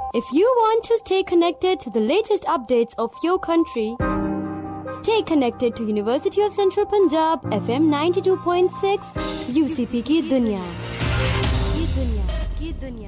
If you want to stay connected to the latest updates of your country, stay connected to University of Central Punjab FM 92.6 UCP की दुनिया